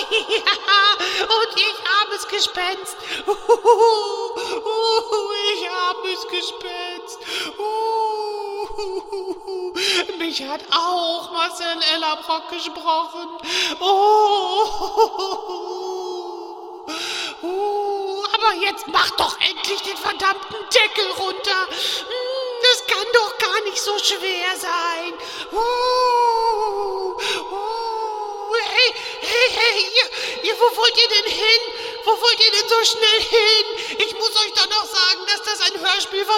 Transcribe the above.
Ja, und ich armes Gespenst. Ich armes Gespenst. Mich hat auch Marcel Ellerbrock gesprochen. Aber jetzt mach doch endlich den verdammten Deckel runter. Das kann doch gar nicht so schwer sein. Hey, ihr, wo wollt ihr denn hin? Wo wollt ihr denn so schnell hin? Ich muss euch doch noch sagen, dass das ein Hörspiel von